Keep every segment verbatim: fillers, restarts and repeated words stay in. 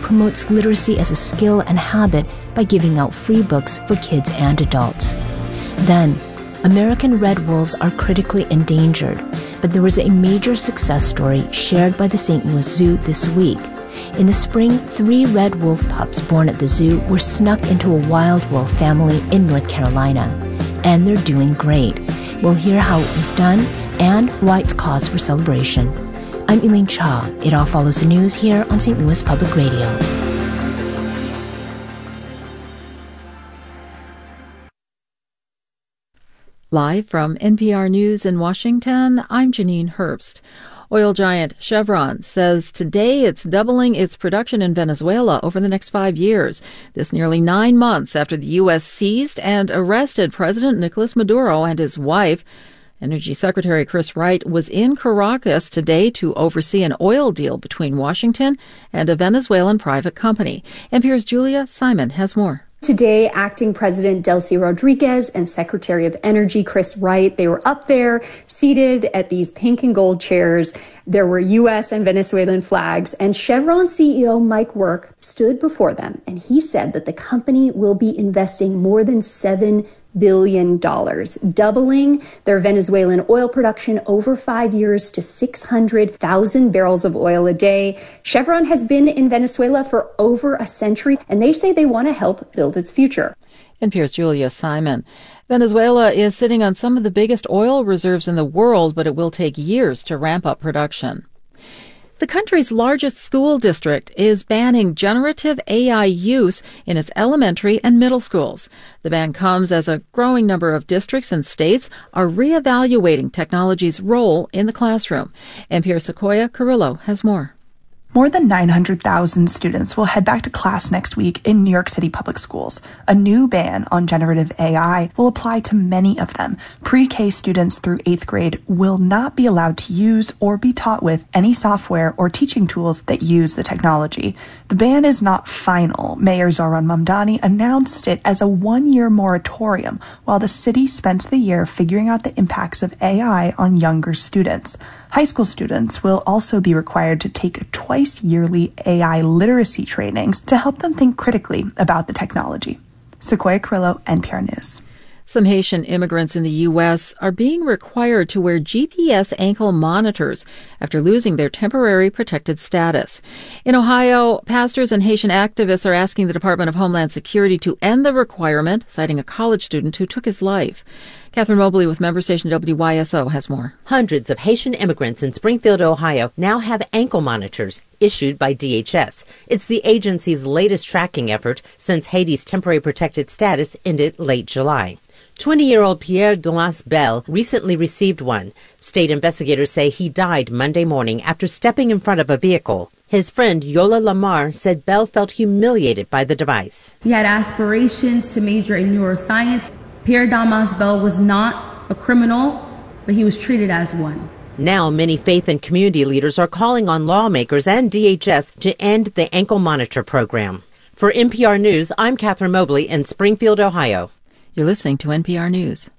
promotes literacy as a skill and habit by giving out free books for kids and adults. Then, American red wolves are critically endangered, but there was a major success story shared by the Saint Louis Zoo this week. In the spring, three red wolf pups born at the zoo were snuck into a wild wolf family in North Carolina, and they're doing great. We'll hear how it was done and why it's cause for celebration. I'm Elaine Cha. It All Follows the News here on Saint Louis Public Radio. Live from N P R News in Washington, I'm Janine Herbst. Oil giant Chevron says today it's doubling its production in Venezuela over the next five years. This nearly nine months after the U S seized and arrested President Nicolas Maduro and his wife. Energy Secretary Chris Wright was in Caracas today to oversee an oil deal between Washington and a Venezuelan private company. N P R's Julia Simon has more. Today, Acting President Delcy Rodriguez and Secretary of Energy Chris Wright, they were up there seated at these pink and gold chairs. There were U S and Venezuelan flags, and Chevron C E O Mike Wirth stood before them, and he said that the company will be investing more than seven billion dollars, doubling their Venezuelan oil production over five years to six hundred thousand barrels of oil a day. Chevron has been in Venezuela for over a century, and they say they want to help build its future. N P R's Julia Simon. Venezuela is sitting on some of the biggest oil reserves in the world, but it will take years to ramp up production. The country's largest school district is banning generative A I use in its elementary and middle schools. The ban comes as a growing number of districts and states are reevaluating technology's role in the classroom. N P R's Sequoia Carrillo has more. More than nine hundred thousand students will head back to class next week in New York City public schools. A new ban on generative A I will apply to many of them. Pre-K students through eighth grade will not be allowed to use or be taught with any software or teaching tools that use the technology. The ban is not final. Mayor Zohran Mamdani announced it as a one-year moratorium while the city spent the year figuring out the impacts of A I on younger students. High school students will also be required to take twice yearly A I literacy trainings to help them think critically about the technology. Sequoia Carrillo, N P R News. Some Haitian immigrants in the U S are being required to wear G P S ankle monitors after losing their temporary protected status. In Ohio, pastors and Haitian activists are asking the Department of Homeland Security to end the requirement, citing a college student who took his life. Catherine Mobley with member station W Y S O has more. Hundreds of Haitian immigrants in Springfield, Ohio now have ankle monitors issued by D H S. It's the agency's latest tracking effort since Haiti's temporary protected status ended late July. twenty-year-old Pierre Dumas Bell recently received one. State investigators say he died Monday morning after stepping in front of a vehicle. His friend Yola Lamar said Bell felt humiliated by the device. He had aspirations to major in neuroscience. Pierre Damas Bell was not a criminal, but he was treated as one. Now, many faith and community leaders are calling on lawmakers and D H S to end the ankle monitor program. For N P R News, I'm Catherine Mobley in Springfield, Ohio. You're listening to N P R News.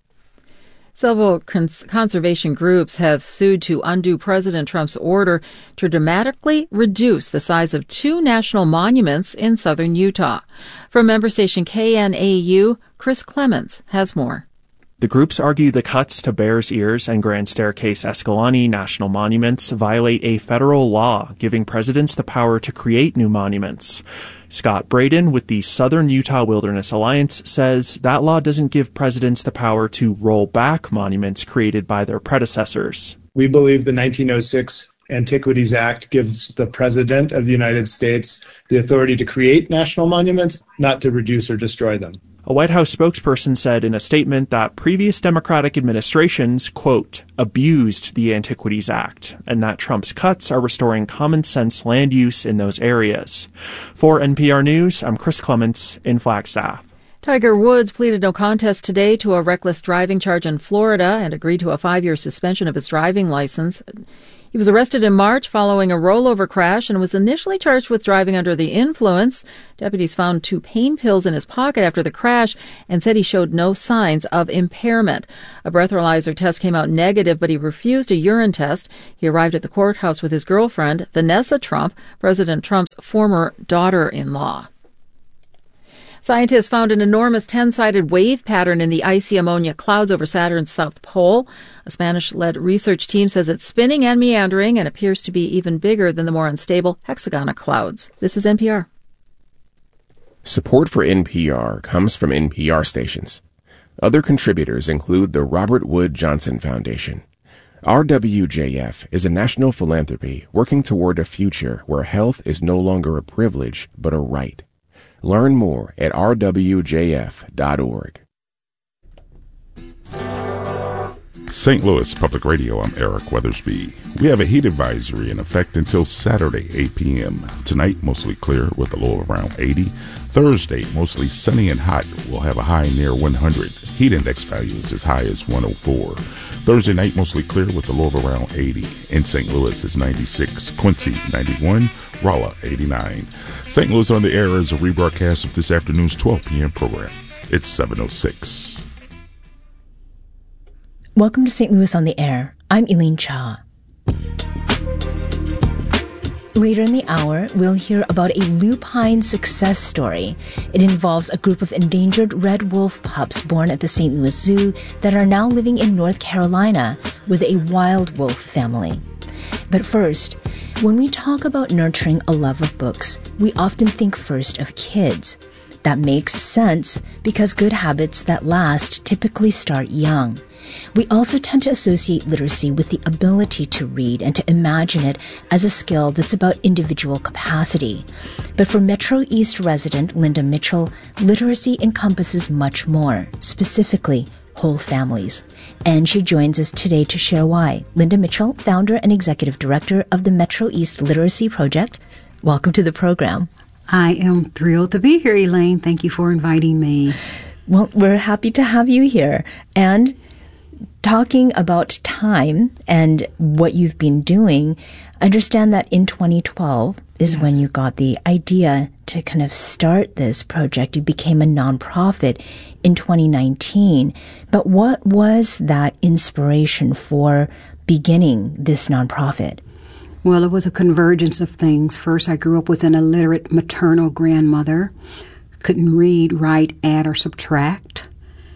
Several cons- conservation groups have sued to undo President Trump's order to dramatically reduce the size of two national monuments in southern Utah. From member station K N A U, Chris Clemens has more. The groups argue the cuts to Bears Ears and Grand Staircase Escalante national monuments violate a federal law giving presidents the power to create new monuments. Scott Braden with the Southern Utah Wilderness Alliance says that law doesn't give presidents the power to roll back monuments created by their predecessors. We believe the nineteen oh six Antiquities Act gives the President of the United States the authority to create national monuments, not to reduce or destroy them. A White House spokesperson said in a statement that previous Democratic administrations, quote, abused the Antiquities Act, and that Trump's cuts are restoring common sense land use in those areas. For N P R News, I'm Chris Clements in Flagstaff. Tiger Woods pleaded no contest today to a reckless driving charge in Florida and agreed to a five-year suspension of his driving license. He was arrested in March following a rollover crash and was initially charged with driving under the influence. Deputies found two pain pills in his pocket after the crash and said he showed no signs of impairment. A breathalyzer test came out negative, but he refused a urine test. He arrived at the courthouse with his girlfriend, Vanessa Trump, President Trump's former daughter-in-law. Scientists found an enormous ten-sided wave pattern in the icy ammonia clouds over Saturn's south pole. A Spanish-led research team says it's spinning and meandering and appears to be even bigger than the more unstable hexagonal clouds. This is N P R. Support for N P R comes from N P R stations. Other contributors include the Robert Wood Johnson Foundation. R W J F is a national philanthropy working toward a future where health is no longer a privilege but a right. Learn more at r w j f dot org. Saint Louis Public Radio, I'm Eric Weathersby. We have a heat advisory in effect until Saturday, eight p.m. Tonight, mostly clear with a low around eighty. Thursday, mostly sunny and hot. We'll have a high near one hundred. Heat index values as high as one oh four. Thursday night, mostly clear with a low of around eighty. In Saint Louis is ninety-six. Quincy, ninety-one. Rolla, eighty-nine. Saint Louis on the Air is a rebroadcast of this afternoon's twelve p.m. program. It's seven oh six. Welcome to Saint Louis on the Air. I'm Elaine Cha. Later in the hour, we'll hear about a lupine success story. It involves a group of endangered red wolf pups born at the Saint Louis Zoo that are now living in North Carolina with a wild wolf family. But first, when we talk about nurturing a love of books, we often think first of kids. That makes sense because good habits that last typically start young. We also tend to associate literacy with the ability to read and to imagine it as a skill that's about individual capacity. But for Metro East resident Linda Mitchell, literacy encompasses much more, specifically whole families. And she joins us today to share why. Linda Mitchell, founder and executive director of the Metro East Literacy Project. Welcome to the program. I am thrilled to be here, Elaine. Thank you for inviting me. Well, we're happy to have you here. And talking about time and what you've been doing, understand that in twenty twelve is yes. when you got the idea to kind of start this project. You became a nonprofit in twenty nineteen. But what was that inspiration for beginning this nonprofit? Well, it was a convergence of things. First, I grew up with an illiterate maternal grandmother, couldn't read, write, add, or subtract,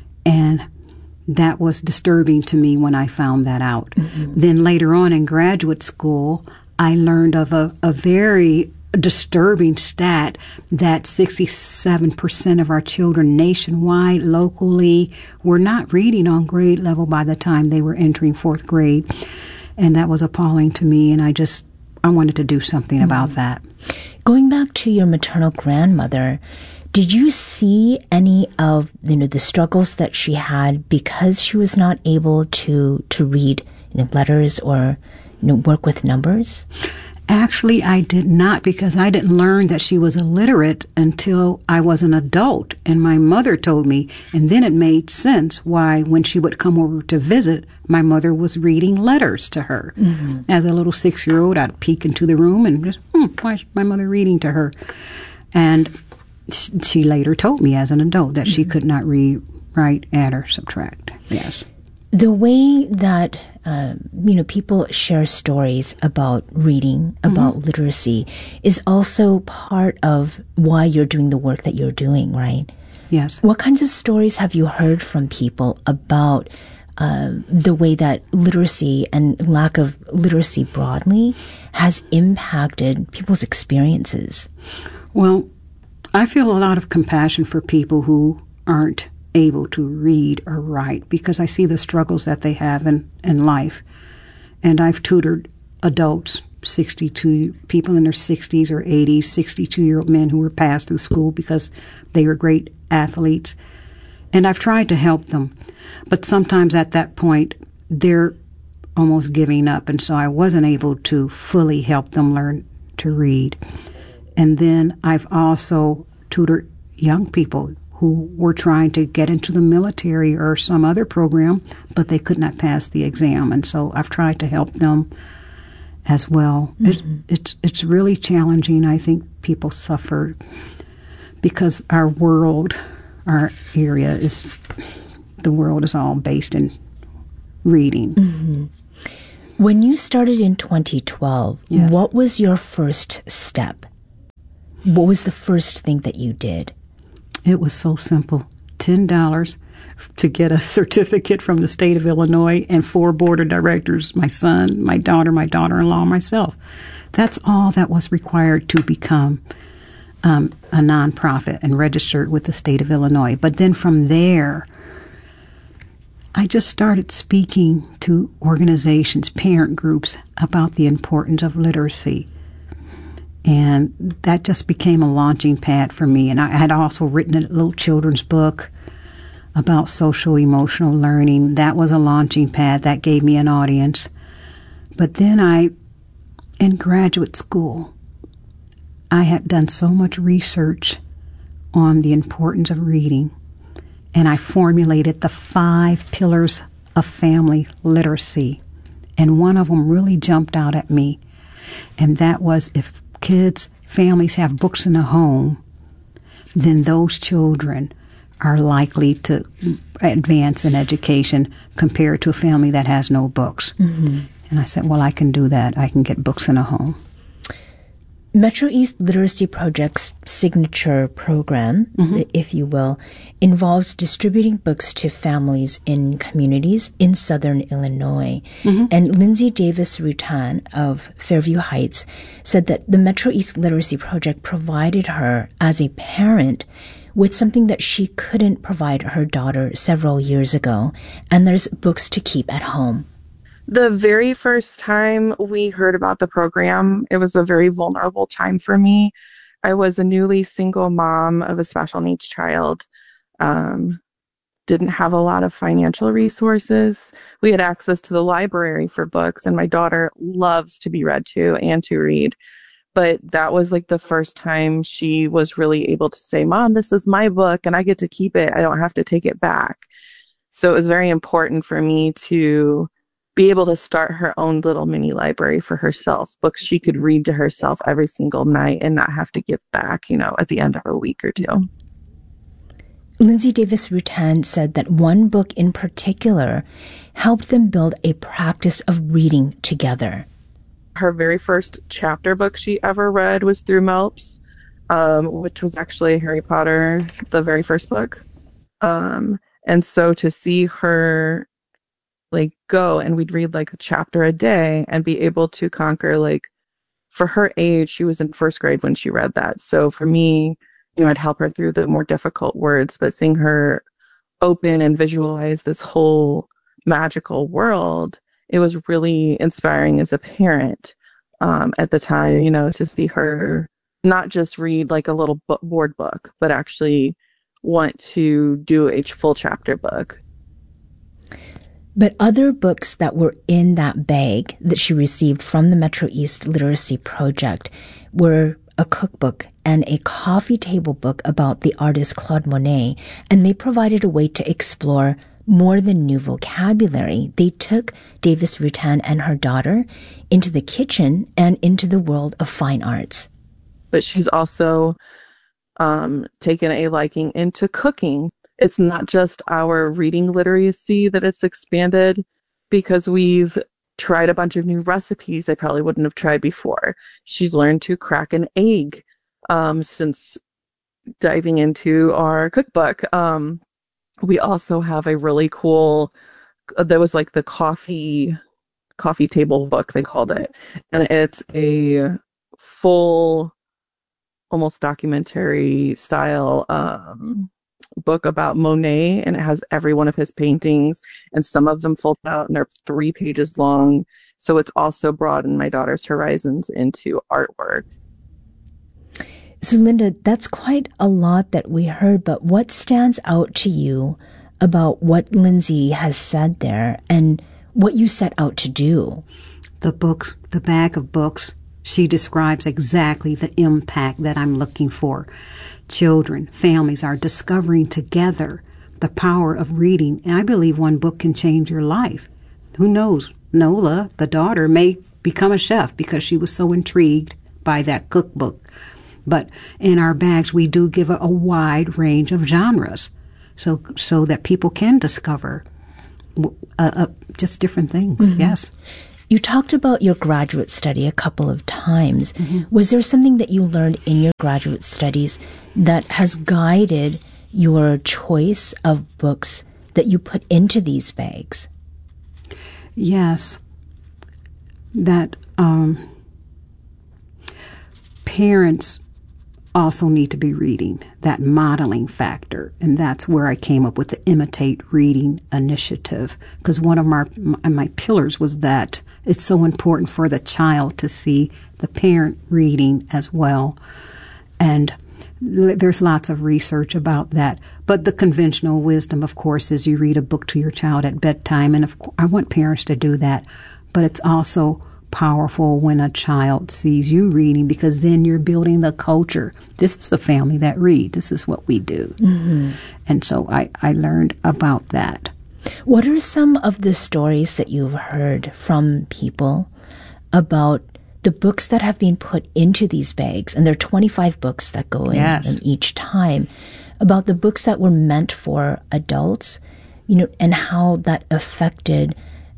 and that was disturbing to me when I found that out. Mm-hmm. Then later on in graduate school, I learned of a, a very disturbing stat that sixty-seven percent of our children nationwide, locally, were not reading on grade level by the time they were entering fourth grade. And that was appalling to me, and I just, I wanted to do something mm-hmm. about that. Going back to your maternal grandmother, did you see any of, you know, the struggles that she had because she was not able to to read, you know, letters or, you know, work with numbers? Actually, I did not, because I didn't learn that she was illiterate until I was an adult, and my mother told me, and then it made sense why when she would come over to visit, my mother was reading letters to her. Mm-hmm. As a little six-year-old, I'd peek into the room and just, hmm, why is my mother reading to her? And she later told me as an adult that mm-hmm. she could not read, write, add, or subtract. Yes. The way that, uh, you know, people share stories about reading, about mm-hmm. literacy, is also part of why you're doing the work that you're doing, right? Yes. What kinds of stories have you heard from people about uh, the way that literacy and lack of literacy broadly has impacted people's experiences? Well, I feel a lot of compassion for people who aren't able to read or write, because I see the struggles that they have in, in life. And I've tutored adults, sixty-two people in their sixties or eighties, sixty-two-year-old men who were passed through school because they were great athletes. And I've tried to help them. But sometimes at that point, they're almost giving up. And so I wasn't able to fully help them learn to read. And then I've also tutored young people who were trying to get into the military or some other program, but they could not pass the exam. And so I've tried to help them as well. Mm-hmm. It, it's it's really challenging. I think people suffer because our world, our area is, the world is all based in reading. Mm-hmm. When you started in twenty twelve, yes. What was your first step? What was the first thing that you did? It was so simple. ten dollars to get a certificate from the state of Illinois and four board of directors, my son, my daughter, my daughter-in-law, myself. That's all that was required to become um, a nonprofit and registered with the state of Illinois. But then from there, I just started speaking to organizations, parent groups, about the importance of literacy. And that just became a launching pad for me. And I had also written a little children's book about social emotional learning. That was a launching pad that gave me an audience. But then I, in graduate school, I had done so much research on the importance of reading, and I formulated the five pillars of family literacy. And one of them really jumped out at me, and that was if kids, families have books in the home, then those children are likely to advance in education compared to a family that has no books. Mm-hmm. And I said, well, I can do that. I can get books in a home. Metro East Literacy Project's signature program, mm-hmm. if you will, involves distributing books to families in communities in southern Illinois. Mm-hmm. And Lindsay Davis-Rutan of Fairview Heights said that the Metro East Literacy Project provided her, as a parent, with something that she couldn't provide her daughter several years ago, and there's books to keep at home. The very first time we heard about the program, it was a very vulnerable time for me. I was a newly single mom of a special needs child, um, didn't have a lot of financial resources. We had access to the library for books, and my daughter loves to be read to and to read. But that was like the first time she was really able to say, Mom, this is my book and I get to keep it. I don't have to take it back. So it was very important for me to be able to start her own little mini library for herself, books she could read to herself every single night and not have to give back, you know, at the end of a week or two. Lindsay Davis-Rutan said that one book in particular helped them build a practice of reading together. Her very first chapter book she ever read was through Melps, um, which was actually Harry Potter, the very first book. Um, and so to see her like go and we'd read like a chapter a day and be able to conquer, like, for her age, she was in first grade when she read that. So for me, you know, I'd help her through the more difficult words, but seeing her open and visualize this whole magical world, it was really inspiring as a parent um, at the time, you know, to see her not just read like a little book, board book, but actually want to do a full chapter book. But other books that were in that bag that she received from the Metro East Literacy Project were a cookbook and a coffee table book about the artist Claude Monet, and they provided a way to explore more than new vocabulary. They took Davis-Rutan and her daughter into the kitchen and into the world of fine arts. But she's also um, taken a liking into cooking. It's not just our reading literacy that it's expanded, because we've tried a bunch of new recipes I probably wouldn't have tried before. She's learned to crack an egg um, since diving into our cookbook. Um, we also have a really cool, uh, that was like the coffee, coffee table book, they called it. And it's a full, almost documentary style um, book about Monet, and it has every one of his paintings, and some of them fold out and they're three pages long. So it's also broadened my daughter's horizons into artwork. So Linda, that's quite a lot that we heard, but what stands out to you about what Lindsay has said there and what you set out to do? The books, the bag of books, she describes exactly the impact that I'm looking for. Children, families are discovering together the power of reading. And I believe one book can change your life. Who knows? Nola, the daughter, may become a chef because she was so intrigued by that cookbook. But in our bags, we do give a, a wide range of genres so so that people can discover uh, uh, just different things, mm-hmm. Yes. You talked about your graduate study a couple of times. Mm-hmm. Was there something that you learned in your graduate studies that has guided your choice of books that you put into these bags? Yes. That um, parents also need to be reading, that modeling factor. And that's where I came up with the Imitate Reading Initiative, because one of my, my pillars was that it's so important for the child to see the parent reading as well. And there's lots of research about that. But the conventional wisdom, of course, is you read a book to your child at bedtime. And of course, I want parents to do that. But it's also powerful when a child sees you reading, because then you're building the culture. This is a family that reads. This is what we do. Mm-hmm. And so I, I learned about that. What are some of the stories that you've heard from people about the books that have been put into these bags? And there are twenty-five books that go in yes. them each time, about the books that were meant for adults, you know, and how that affected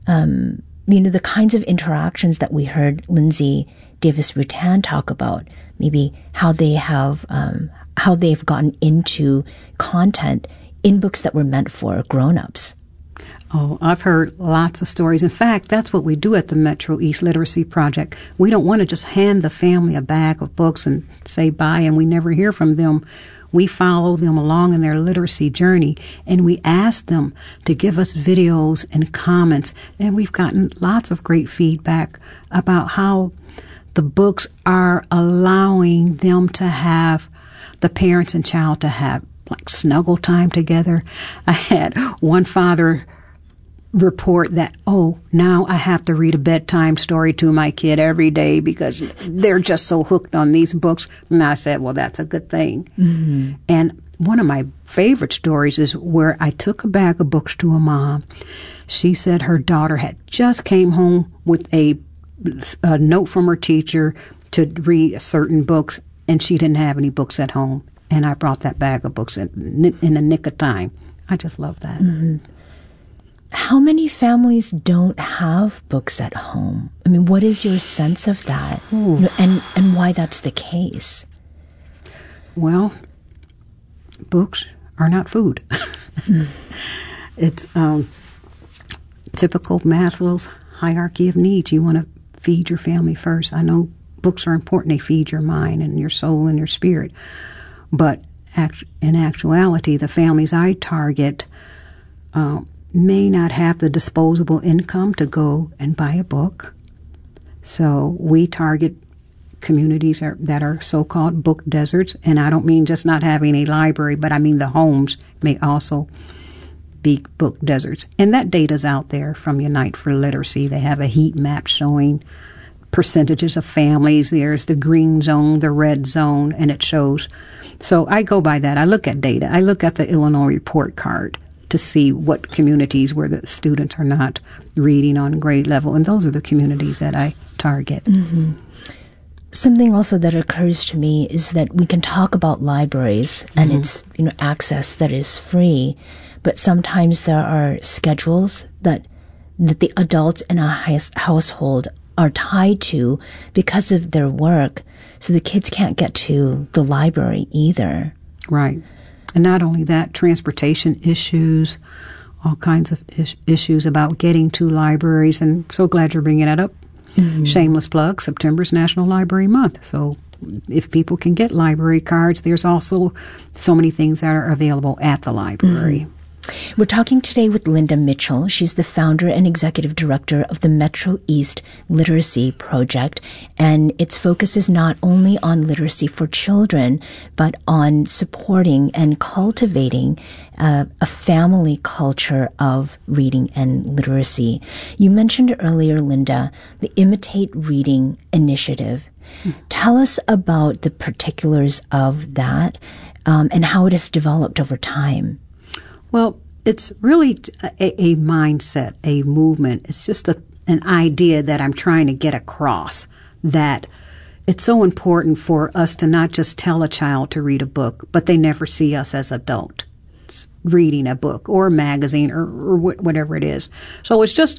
um you know, the kinds of interactions that we heard Lindsay Davis-Rutan talk about, maybe how they have, um, how they've gotten into content in books that were meant for grown-ups. Oh, I've heard lots of stories. In fact, that's what we do at the Metro East Literacy Project. We don't want to just hand the family a bag of books and say bye and we never hear from them. We follow them along in their literacy journey, and we ask them to give us videos and comments. And we've gotten lots of great feedback about how the books are allowing them to have, the parents and child to have like snuggle time together. I had one father report that, oh, now I have to read a bedtime story to my kid every day because they're just so hooked on these books. And I said, well, that's a good thing. Mm-hmm. And one of my favorite stories is where I took a bag of books to a mom. She said her daughter had just came home with a, a note from her teacher to read certain books, and she didn't have any books at home. And I brought that bag of books in, in the nick of time. I just love that. Mm-hmm. How many families don't have books at home? I mean, what is your sense of that, you know, and, and why that's the case? Well, books are not food. Mm. It's um, typical Maslow's hierarchy of needs. You want to feed your family first. I know books are important. They feed your mind and your soul and your spirit. But act- in actuality, the families I target uh, may not have the disposable income to go and buy a book. So we target communities are, that are so-called book deserts. And I don't mean just not having a library, but I mean the homes may also be book deserts. And that data's out there from Unite for Literacy. They have a heat map showing percentages of families. There's the green zone, the red zone, and it shows. So I go by that. I look at data. I look at the Illinois report card to see what communities where the students are not reading on grade level. And those are the communities that I target. Mm-hmm. Something also that occurs to me is that we can talk about libraries and mm-hmm. its, you know, access that is free, but sometimes there are schedules that that the adults in a household are tied to because of their work, so the kids can't get to the library either. Right. And not only that, transportation issues, all kinds of is- issues about getting to libraries. And so glad you're bringing that up. Mm-hmm. Shameless plug, September's National Library Month. So if people can get library cards, there's also so many things that are available at the library. Mm-hmm. We're talking today with Linda Mitchell. She's the founder and executive director of the Metro East Literacy Project, and its focus is not only on literacy for children, but on supporting and cultivating uh, a family culture of reading and literacy. You mentioned earlier, Linda, the Imitate Reading Initiative. Mm. Tell us about the particulars of that um, and how it has developed over time. Well, it's really a, a mindset, a movement. It's just a, an idea that I'm trying to get across, that it's so important for us to not just tell a child to read a book, but they never see us as adults reading a book or a magazine or, or wh- whatever it is. So it's just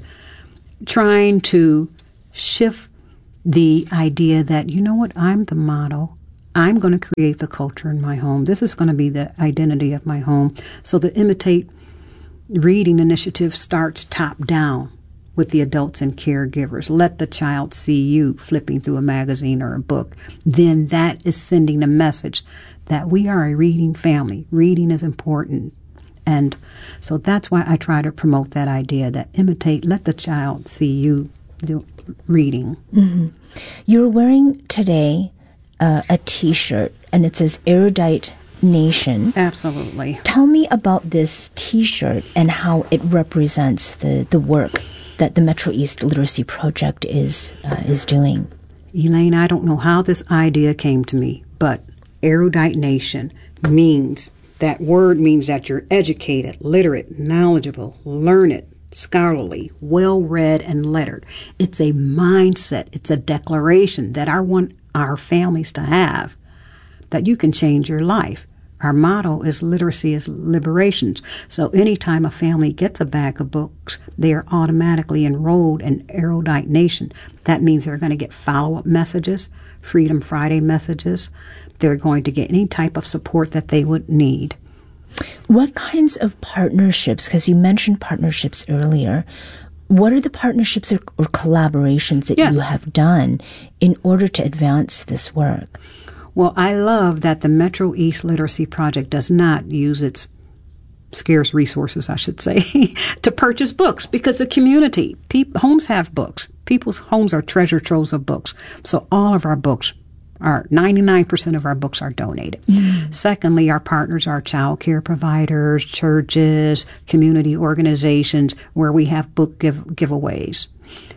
trying to shift the idea that, you know what, I'm the model. I'm going to create the culture in my home. This is going to be the identity of my home. So the Imitate Reading initiative starts top down with the adults and caregivers. Let the child see you flipping through a magazine or a book. Then that is sending a message that we are a reading family. Reading is important. And so that's why I try to promote that idea that imitate, let the child see you do reading. Mm-hmm. You're wearing today uh, a T-shirt, and it says Erudite Nation. Absolutely. Tell me about this T-shirt and how it represents the, the work that the Metro East Literacy Project is uh, is doing. Elaine, I don't know how this idea came to me, but Erudite Nation means, that word means that you're educated, literate, knowledgeable, learned, scholarly, well-read, and lettered. It's a mindset. It's a declaration that I want our families to have, that you can change your life. Our motto is literacy is liberation. So anytime a family gets a bag of books, they are automatically enrolled in Erudite Nation. That means they're going to get follow-up messages, Freedom Friday messages. They're going to get any type of support that they would need. What kinds of partnerships, because you mentioned partnerships earlier, what are the partnerships or, or collaborations that yes. you have done in order to advance this work? Well, I love that the Metro East Literacy Project does not use its scarce resources, I should say, to purchase books, because the community, pe- homes have books. People's homes are treasure troves of books. So all of our books are, ninety-nine percent of our books are donated. Mm. Secondly, our partners are child care providers, churches, community organizations, where we have book give- giveaways.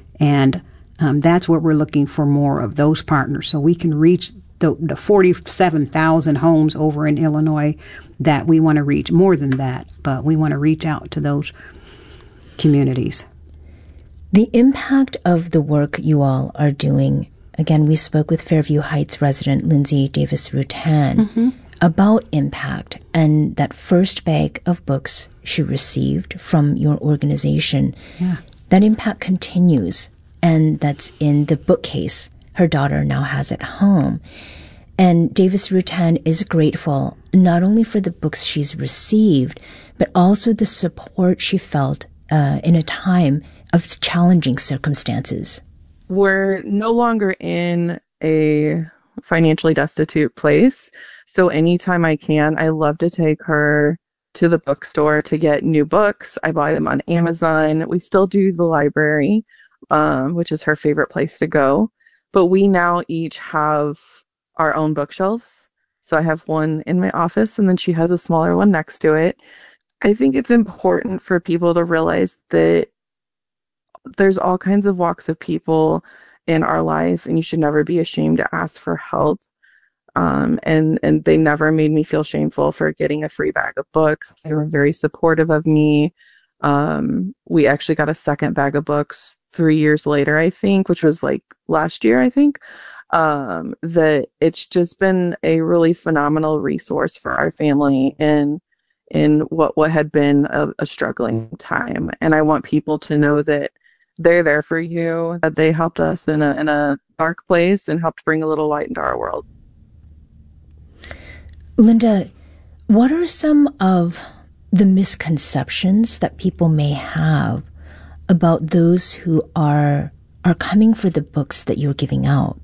And um, that's what we're looking for, more of those partners, so we can reach the, the forty-seven thousand homes over in Illinois that we want to reach. More than that, but we want to reach out to those communities. The impact of the work you all are doing, again, we spoke with Fairview Heights resident Lindsay Davis-Rutan mm-hmm. about impact, and that first bag of books she received from your organization. Yeah. That impact continues, and that's in the bookcase her daughter now has at home. And Davis-Rutan is grateful not only for the books she's received, but also the support she felt uh, in a time of challenging circumstances. We're no longer in a financially destitute place. So anytime I can, I love to take her to the bookstore to get new books. I buy them on Amazon. We still do the library, um, which is her favorite place to go. But we now each have our own bookshelves. So I have one in my office, and then she has a smaller one next to it. I think it's important for people to realize that there's all kinds of walks of people in our life, and you should never be ashamed to ask for help. Um, and, and they never made me feel shameful for getting a free bag of books. They were very supportive of me. Um, we actually got a second bag of books three years later, I think, which was like last year, I think. Um, that it's just been a really phenomenal resource for our family in in what, what had been a, a struggling time. And I want people to know that they're there for you, that they helped us in a in a dark place and helped bring a little light into our world. Linda, what are some of the misconceptions that people may have about those who are are coming for the books that you're giving out?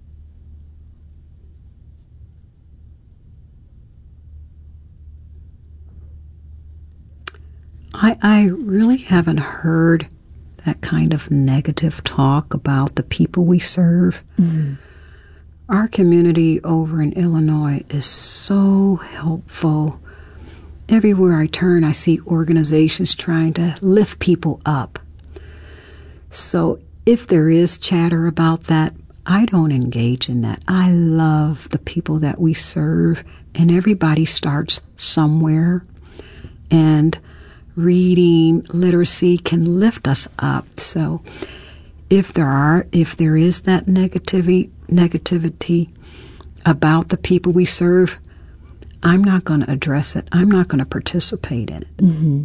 I, I really haven't heard that kind of negative talk about the people we serve. Mm-hmm. Our community over in Illinois is so helpful. Everywhere I turn, I see organizations trying to lift people up. So if there is chatter about that, I don't engage in that. I love the people that we serve, and everybody starts somewhere. And reading, literacy can lift us up. So if there are, if there is that negativity, negativity about the people we serve, I'm not going to address it. I'm not going to participate in it. Mm-hmm.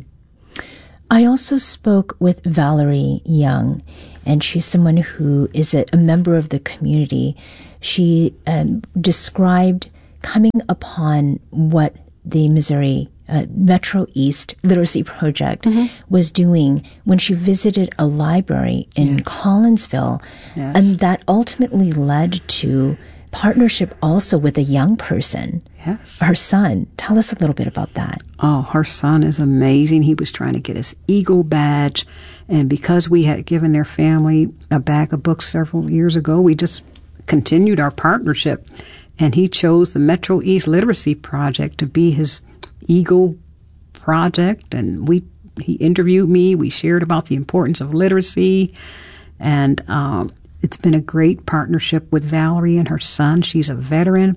I also spoke with Valerie Young, and she's someone who is a, a member of the community. She um, described coming upon what the Missouri uh, Metro East Literacy Project mm-hmm. was doing when she visited a library in yes. Collinsville, yes. and that ultimately led to partnership also with a young person. Yes. Her son. Tell us a little bit about that. Oh, her son is amazing. He was trying to get his Eagle badge, and because we had given their family a bag of books several years ago, we just continued our partnership, and he chose the Metro East Literacy Project to be his Eagle project, and we he interviewed me. We shared about the importance of literacy, and um, it's been a great partnership with Valerie and her son. She's a veteran.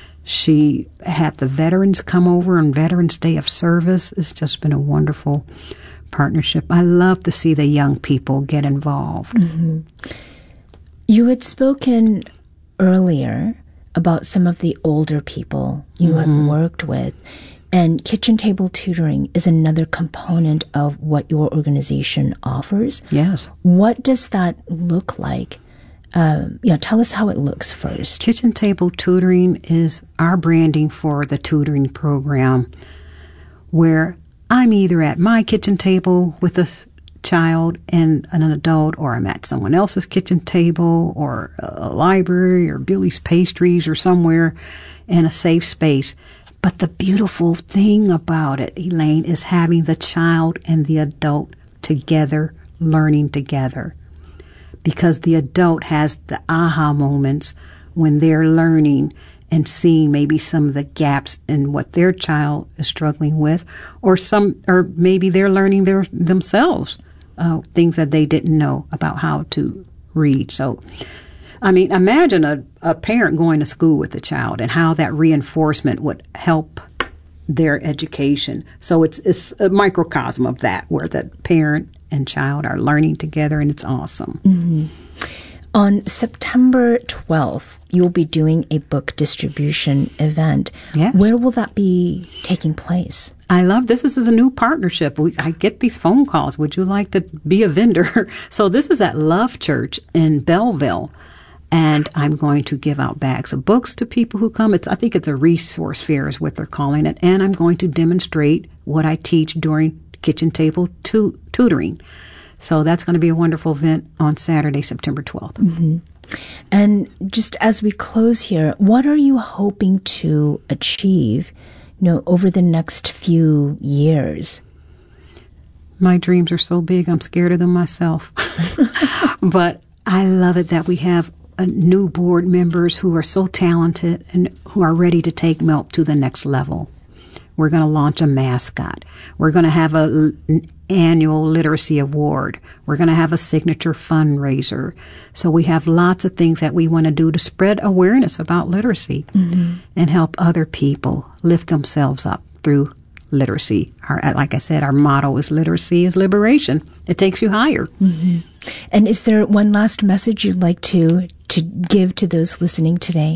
She had the veterans come over on Veterans Day of Service. It's just been a wonderful partnership. I love to see the young people get involved. Mm-hmm. You had spoken earlier about some of the older people you mm-hmm. have worked with, and kitchen table tutoring is another component of what your organization offers. Yes. What does that look like? Um, yeah, tell us how it looks first. Kitchen table tutoring is our branding for the tutoring program, where I'm either at my kitchen table with a child and an adult, or I'm at someone else's kitchen table, or a library, or Billy's Pastries, or somewhere in a safe space. But the beautiful thing about it, Elaine, is having the child and the adult together, learning together. Because the adult has the aha moments when they're learning and seeing maybe some of the gaps in what their child is struggling with, or some, or maybe they're learning their themselves uh, things that they didn't know about how to read. So, I mean, imagine a, a parent going to school with a child and how that reinforcement would help their education. So it's it's a microcosm of that, where the parent and child are learning together, and it's awesome. Mm-hmm. On September twelfth, you'll be doing a book distribution event. Yes. Where will that be taking place? I love this. This is a new partnership. We, I get these phone calls. Would you like to be a vendor? So this is at Love Church in Belleville. And I'm going to give out bags of books to people who come. It's, I think it's a resource fair is what they're calling it. And I'm going to demonstrate what I teach during kitchen table tu- tutoring. So that's going to be a wonderful event on Saturday, September twelfth. Mm-hmm. And just as we close here, what are you hoping to achieve, you know, over the next few years? My dreams are so big, I'm scared of them myself. But I love it that we have uh, new board members who are so talented and who are ready to take Milk to the next level. We're going to launch a mascot. We're going to have a, an annual literacy award. We're going to have a signature fundraiser. So we have lots of things that we want to do to spread awareness about literacy mm-hmm. and help other people lift themselves up through literacy. Our, like I said, our motto is literacy is liberation. It takes you higher. Mm-hmm. And is there one last message you'd like to to give to those listening today?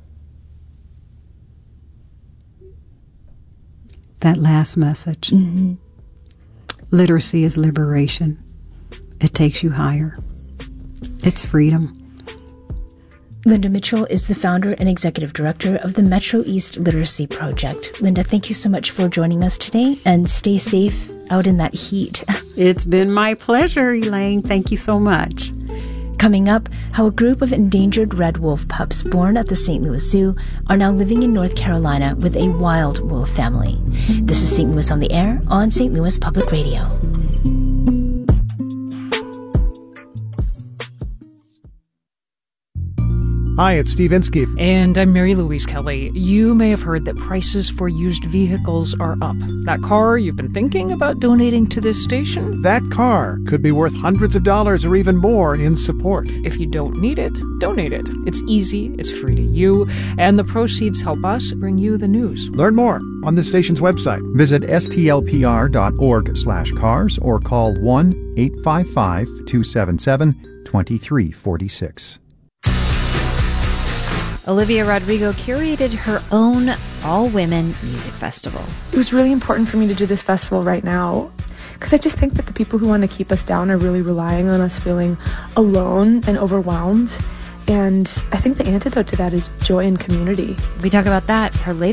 That last message. Mm-hmm. Literacy is liberation. It takes you higher. It's freedom. Linda Mitchell is the founder and executive director of the Metro East Literacy Project. Linda, thank you so much for joining us today, and stay safe out in that heat. It's been my pleasure, Elaine. Thank you so much. Coming up, how a group of endangered red wolf pups born at the Saint Louis Zoo are now living in North Carolina with a wild wolf family. This is Saint Louis on the Air on Saint Louis Public Radio. Hi, it's Steve Inskeep. And I'm Mary Louise Kelly. You may have heard that prices for used vehicles are up. That car you've been thinking about donating to this station? That car could be worth hundreds of dollars or even more in support. If you don't need it, donate it. It's easy, it's free to you, and the proceeds help us bring you the news. Learn more on the station's website. Visit S T L P R dot org slash cars or call one eight five five, two seven seven, two three four six. Olivia Rodrigo curated her own all-women music festival. It was really important for me to do this festival right now because I just think that the people who want to keep us down are really relying on us feeling alone and overwhelmed. And I think the antidote to that is joy and community. We talk about that, her latest